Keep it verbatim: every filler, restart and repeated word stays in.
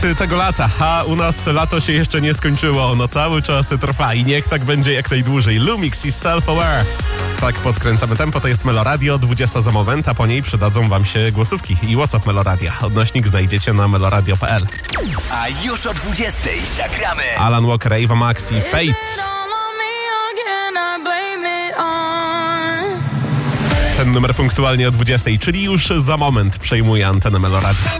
tego lata, a u nas lato się jeszcze nie skończyło, ono cały czas trwa i niech tak będzie jak najdłużej. Lumix i Self-Aware. Tak podkręcamy tempo, to jest Meloradio, dwudziesta za moment, a po niej przydadzą wam się głosówki i WhatsApp Meloradia. Odnośnik znajdziecie na meloradio kropka p l. A już o dwudziestej zagramy Alan Walker, Ava Max i Fate. Ten numer punktualnie o dwudziestej, czyli już za moment przejmuje antenę Meloradia.